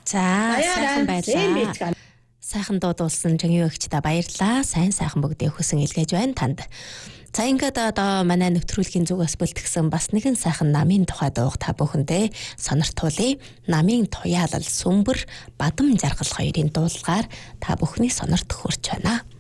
За сайхан байлаа. Сайхан дуудуулсан Жингийн өгчдөө баярлалаа. Сайхан бүгдээ хүсэн илгээж байна танд. За ингээд одоо манай нэвтрүүлгийн зүгээс бэлтгэсэн бас нэгэн сайхан намын тухай дууг та бүхэндээ сониртуулъя. Намын туяалал Сүмбэр Бадам Жаргал хоёрын дуулгаар та бүхний сонирт хүрч байна.